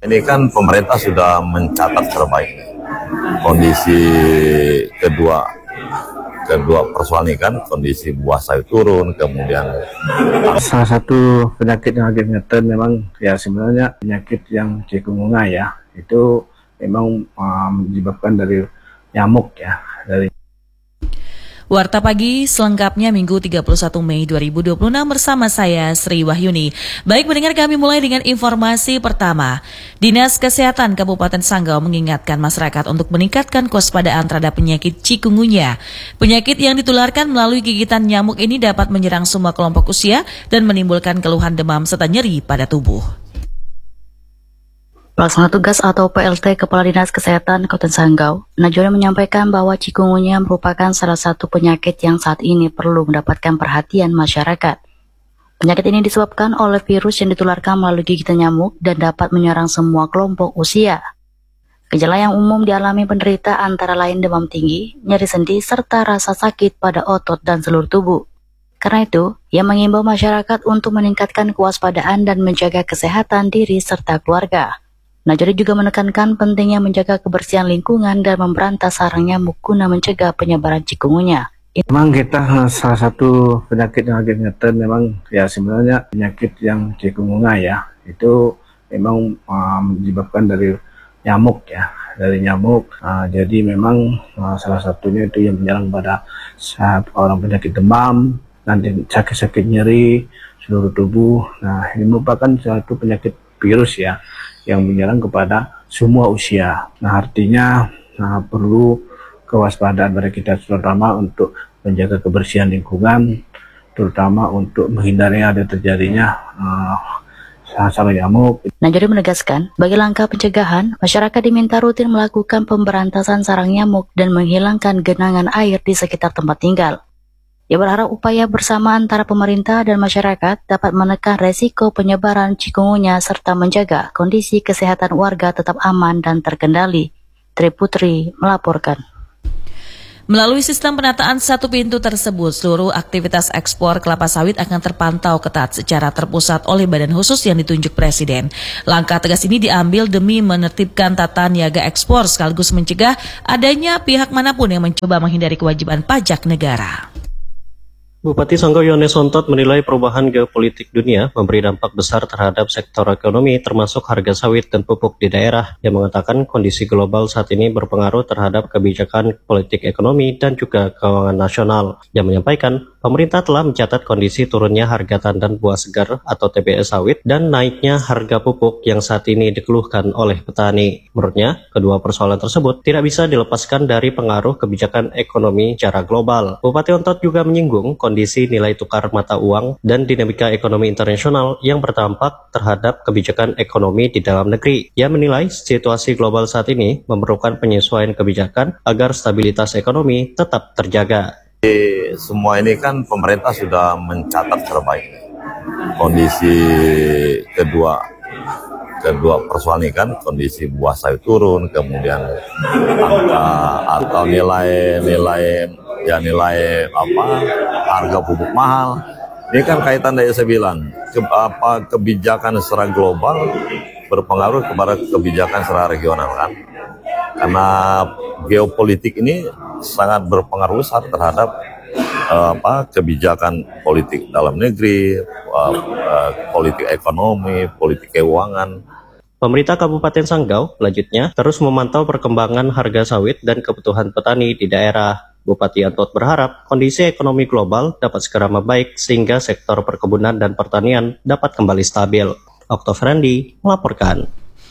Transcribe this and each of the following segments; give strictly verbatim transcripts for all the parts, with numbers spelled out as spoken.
Ini kan pemerintah sudah mencatat terbaik kondisi kedua kedua persoalan ini kan, kondisi buah sayur turun, kemudian salah satu penyakit yang agak ngetren memang ya sebenarnya penyakit yang cikungunya ya, itu memang um, menyebabkan dari nyamuk ya, dari Warta Pagi selengkapnya Minggu tiga puluh satu Mei dua ribu dua puluh enam bersama saya Sri Wahyuni. Baik pendengar, kami mulai dengan informasi pertama. Dinas Kesehatan Kabupaten Sanggau mengingatkan masyarakat untuk meningkatkan kewaspadaan terhadap penyakit cikungunya. Penyakit yang ditularkan melalui gigitan nyamuk ini dapat menyerang semua kelompok usia dan menimbulkan keluhan demam serta nyeri pada tubuh. Pelaksana tugas atau P L T Kepala Dinas Kesehatan Kabupaten Sanggau, Najori menyampaikan bahwa cikungunya merupakan salah satu penyakit yang saat ini perlu mendapatkan perhatian masyarakat. Penyakit ini disebabkan oleh virus yang ditularkan melalui gigitan nyamuk dan dapat menyerang semua kelompok usia. Gejala yang umum dialami penderita antara lain demam tinggi, nyeri sendi, serta rasa sakit pada otot dan seluruh tubuh. Karena itu, ia mengimbau masyarakat untuk meningkatkan kewaspadaan dan menjaga kesehatan diri serta keluarga. Najari juga menekankan pentingnya menjaga kebersihan lingkungan dan memberantas sarang nyamuk guna mencegah penyebaran cikungunya. Memang kita salah satu penyakit yang agak ngetren memang ya sebenarnya penyakit yang cikungunya ya, itu memang uh, menyebabkan dari nyamuk ya, dari nyamuk. Uh, jadi memang uh, salah satunya itu yang menyerang pada saat orang penyakit demam, nanti sakit-sakit nyeri seluruh tubuh. Nah, ini merupakan suatu penyakit virus ya, yang menyerang kepada semua usia. Nah, artinya nah, perlu kewaspadaan pada kita, terutama untuk menjaga kebersihan lingkungan, terutama untuk menghindari ada terjadinya uh, sarang nyamuk. Najari menegaskan, bagi langkah pencegahan, masyarakat diminta rutin melakukan pemberantasan sarang nyamuk dan menghilangkan genangan air di sekitar tempat tinggal. Ia berharap upaya bersama antara pemerintah dan masyarakat dapat menekan resiko penyebaran cikungunya serta menjaga kondisi kesehatan warga tetap aman dan terkendali. Tri Putri melaporkan. Melalui sistem penataan satu pintu tersebut, seluruh aktivitas ekspor kelapa sawit akan terpantau ketat secara terpusat oleh badan khusus yang ditunjuk Presiden. Langkah tegas ini diambil demi menertibkan tata niaga ekspor sekaligus mencegah adanya pihak manapun yang mencoba menghindari kewajiban pajak negara. Bupati Sanggau Yohanes Ontot menilai perubahan geopolitik dunia memberi dampak besar terhadap sektor ekonomi termasuk harga sawit dan pupuk di daerah. Dia mengatakan kondisi global saat ini berpengaruh terhadap kebijakan politik ekonomi dan juga keuangan nasional. Dia menyampaikan pemerintah telah mencatat kondisi turunnya harga tandan buah segar atau T B S sawit dan naiknya harga pupuk yang saat ini dikeluhkan oleh petani. Menurutnya, kedua persoalan tersebut tidak bisa dilepaskan dari pengaruh kebijakan ekonomi secara global. Bupati Ontot juga menyinggung kondisi nilai tukar mata uang dan dinamika ekonomi internasional yang berdampak terhadap kebijakan ekonomi di dalam negeri. Ia menilai situasi global saat ini memerlukan penyesuaian kebijakan agar stabilitas ekonomi tetap terjaga. Semua ini kan pemerintah sudah mencatat terbaik kondisi kedua kedua persoalan ini kan, kondisi buah sayur turun, kemudian angka atau nilai-nilai ya nilai apa harga pupuk mahal. Ini kan kaitan dari saya bilang ke, apa kebijakan secara global berpengaruh kepada kebijakan secara regional kan, karena geopolitik ini sangat berpengaruh besar terhadap uh, apa kebijakan politik dalam negeri, uh, uh, politik ekonomi, politik keuangan. Pemerintah Kabupaten Sanggau selanjutnya terus memantau perkembangan harga sawit dan kebutuhan petani di daerah. Bupati Ontot berharap kondisi ekonomi global dapat segera membaik sehingga sektor perkebunan dan pertanian dapat kembali stabil. Oktav Randi melaporkan.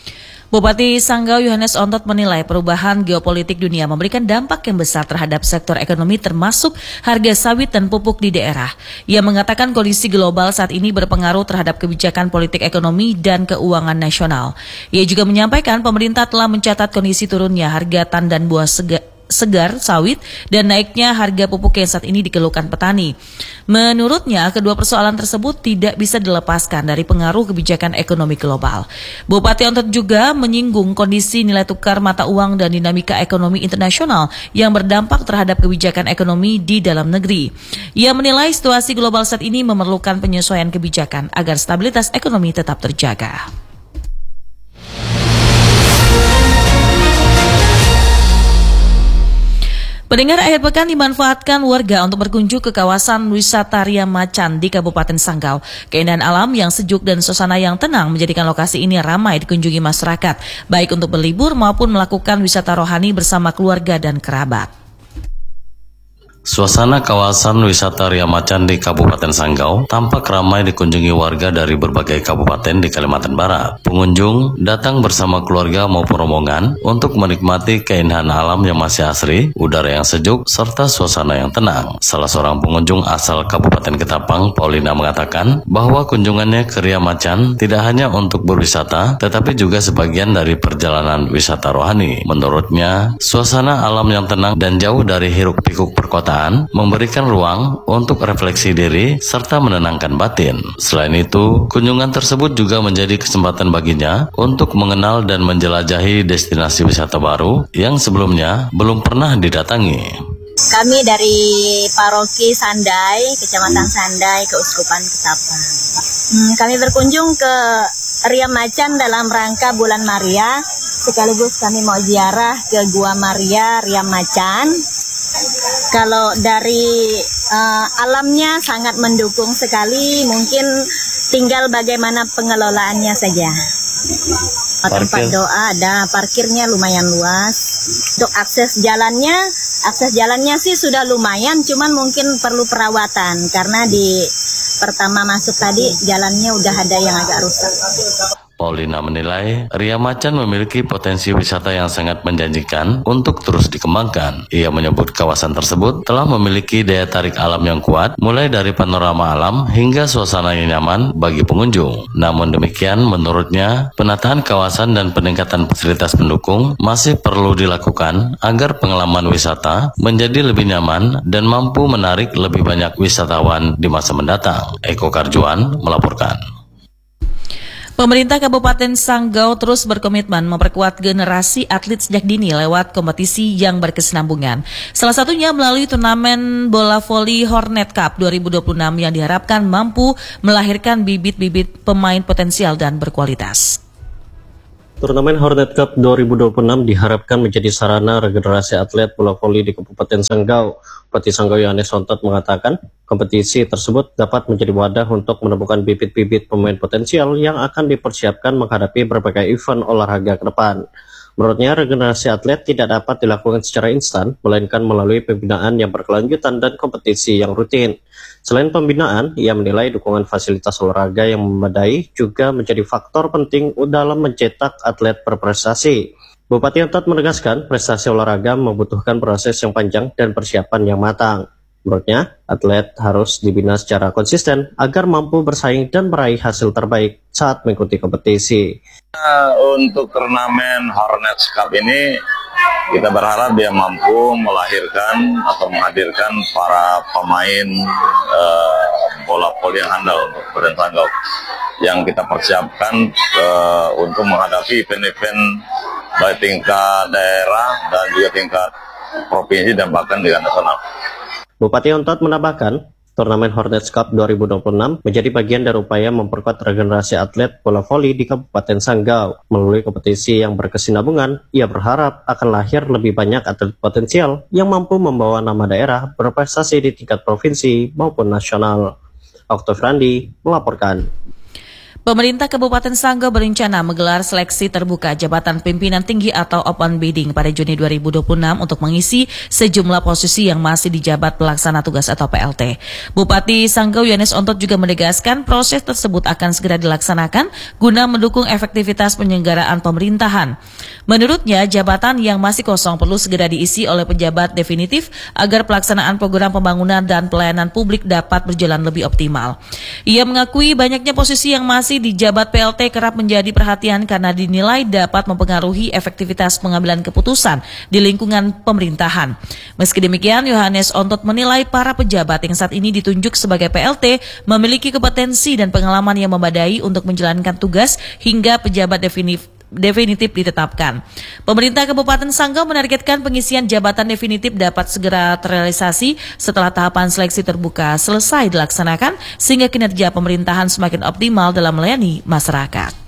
Bupati Sanggau Yohanes Ontot menilai perubahan geopolitik dunia memberikan dampak yang besar terhadap sektor ekonomi termasuk harga sawit dan pupuk di daerah. Ia mengatakan kondisi global saat ini berpengaruh terhadap kebijakan politik ekonomi dan keuangan nasional. Ia juga menyampaikan pemerintah telah mencatat kondisi turunnya harga tandan buah segar segar sawit dan naiknya harga pupuk yang saat ini dikeluhkan petani. Menurutnya, kedua persoalan tersebut tidak bisa dilepaskan dari pengaruh kebijakan ekonomi global. Bupati Ontot juga menyinggung kondisi nilai tukar mata uang dan dinamika ekonomi internasional yang berdampak terhadap kebijakan ekonomi di dalam negeri. Ia menilai situasi global saat ini memerlukan penyesuaian kebijakan agar stabilitas ekonomi tetap terjaga. Pendengar, akhir pekan dimanfaatkan warga untuk berkunjung ke kawasan wisata Ria Macan di Kabupaten Sanggau. Keindahan alam yang sejuk dan suasana yang tenang menjadikan lokasi ini ramai dikunjungi masyarakat, baik untuk berlibur maupun melakukan wisata rohani bersama keluarga dan kerabat. Suasana kawasan wisata Ria Macan di Kabupaten Sanggau tampak ramai dikunjungi warga dari berbagai kabupaten di Kalimantan Barat. Pengunjung datang bersama keluarga maupun rombongan untuk menikmati keindahan alam yang masih asri, udara yang sejuk, serta suasana yang tenang. Salah seorang pengunjung asal Kabupaten Ketapang, Paulina, mengatakan bahwa kunjungannya ke Ria Macan tidak hanya untuk berwisata, tetapi juga sebagian dari perjalanan wisata rohani. Menurutnya, suasana alam yang tenang dan jauh dari hiruk-pikuk perkotaan memberikan ruang untuk refleksi diri serta menenangkan batin. Selain itu, kunjungan tersebut juga menjadi kesempatan baginya untuk mengenal dan menjelajahi destinasi wisata baru yang sebelumnya belum pernah didatangi. Kami dari Paroki Sandai, Kecamatan Sandai, Keuskupan Ketapang. Hmm, kami berkunjung ke Ria Macan dalam rangka Bulan Maria, sekaligus kami mau ziarah ke Gua Maria Ria Macan. Kalau dari uh, alamnya sangat mendukung sekali, mungkin tinggal bagaimana pengelolaannya saja. Tempat doa ada, parkirnya lumayan luas. Untuk akses jalannya, akses jalannya sih sudah lumayan, cuman mungkin perlu perawatan karena di pertama masuk tadi jalannya udah ada yang agak rusak. Paulina menilai Ria Macan memiliki potensi wisata yang sangat menjanjikan untuk terus dikembangkan. Ia menyebut kawasan tersebut telah memiliki daya tarik alam yang kuat, mulai dari panorama alam hingga suasana yang nyaman bagi pengunjung. Namun demikian, menurutnya, penataan kawasan dan peningkatan fasilitas pendukung masih perlu dilakukan agar pengalaman wisata menjadi lebih nyaman dan mampu menarik lebih banyak wisatawan di masa mendatang. Eko Karjuan melaporkan. Pemerintah Kabupaten Sanggau terus berkomitmen memperkuat generasi atlet sejak dini lewat kompetisi yang berkesinambungan. Salah satunya melalui turnamen bola voli Hornet Cup dua ribu dua puluh enam yang diharapkan mampu melahirkan bibit-bibit pemain potensial dan berkualitas. Turnamen Hornet Cup dua ribu dua puluh enam diharapkan menjadi sarana regenerasi atlet bola voli di Kabupaten Sanggau. Bupati Sanggau Yohanes Ontot mengatakan, kompetisi tersebut dapat menjadi wadah untuk menemukan bibit-bibit pemain potensial yang akan dipersiapkan menghadapi berbagai event olahraga ke depan. Menurutnya, regenerasi atlet tidak dapat dilakukan secara instan, melainkan melalui pembinaan yang berkelanjutan dan kompetisi yang rutin. Selain pembinaan, ia menilai dukungan fasilitas olahraga yang memadai juga menjadi faktor penting dalam mencetak atlet berprestasi. Bupati Ontot menegaskan prestasi olahraga membutuhkan proses yang panjang dan persiapan yang matang. Menurutnya, atlet harus dibina secara konsisten agar mampu bersaing dan meraih hasil terbaik saat mengikuti kompetisi. Untuk turnamen Hornet Cup ini, kita berharap dia mampu melahirkan atau menghadirkan para pemain uh, bola voli yang handal untuk Kabupaten Sanggau yang kita persiapkan uh, untuk menghadapi event-event baik tingkat daerah dan juga tingkat provinsi dan bahkan tingkat nasional. Bupati Ontot menambahkan, turnamen Hornet Cup dua ribu dua puluh enam menjadi bagian dari upaya memperkuat regenerasi atlet bola voli di Kabupaten Sanggau. Melalui kompetisi yang berkesinambungan, ia berharap akan lahir lebih banyak atlet potensial yang mampu membawa nama daerah berprestasi di tingkat provinsi maupun nasional. Oktav Randi melaporkan. Pemerintah Kabupaten Sanggau berencana menggelar seleksi terbuka jabatan pimpinan tinggi atau open bidding pada Juni dua ribu dua puluh enam untuk mengisi sejumlah posisi yang masih dijabat pelaksana tugas atau P L T. Bupati Sanggau Yohanes Ontot juga menegaskan proses tersebut akan segera dilaksanakan guna mendukung efektivitas penyelenggaraan pemerintahan. Menurutnya, jabatan yang masih kosong perlu segera diisi oleh pejabat definitif agar pelaksanaan program pembangunan dan pelayanan publik dapat berjalan lebih optimal. Ia mengakui banyaknya posisi yang masih di jabat P L T kerap menjadi perhatian karena dinilai dapat mempengaruhi efektivitas pengambilan keputusan di lingkungan pemerintahan. Meski demikian, Yohanes Ontot menilai para pejabat yang saat ini ditunjuk sebagai P L T memiliki kompetensi dan pengalaman yang memadai untuk menjalankan tugas hingga pejabat definitif definitif ditetapkan. Pemerintah Kabupaten Sanggau menargetkan pengisian jabatan definitif dapat segera terrealisasi setelah tahapan seleksi terbuka selesai dilaksanakan sehingga kinerja pemerintahan semakin optimal dalam melayani masyarakat.